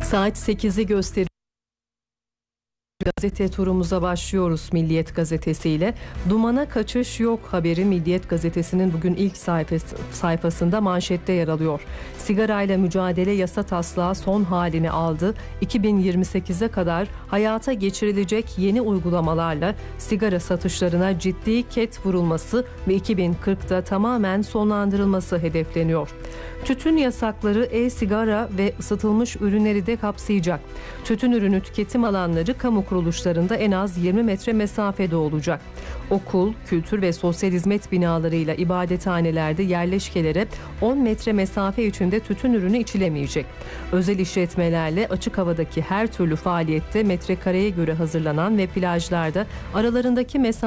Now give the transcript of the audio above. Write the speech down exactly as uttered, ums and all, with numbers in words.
Saat sekizi gösteriyor. Gazete turumuza başlıyoruz Milliyet gazetesiyle. Dumana kaçış yok haberi Milliyet gazetesinin bugün ilk sayfası, sayfasında manşette yer alıyor. Sigarayla mücadele yasa taslağı son halini aldı. iki bin yirmi sekize kadar hayata geçirilecek yeni uygulamalarla sigara satışlarına ciddi ket vurulması ve iki bin kırkta tamamen sonlandırılması hedefleniyor. Tütün yasakları e-sigara ve ısıtılmış ürünleri de kapsayacak. Tütün ürünü tüketim alanları kamu kuruluşlarında en az yirmi metre mesafede olacak. Okul, kültür ve sosyal hizmet binalarıyla ibadethanelerde yerleşkelere on metre mesafe içinde tütün ürünü içilemeyecek. Özel işletmelerle açık havadaki her türlü faaliyette metrekareye göre hazırlanan ve plajlarda aralarındaki mesafe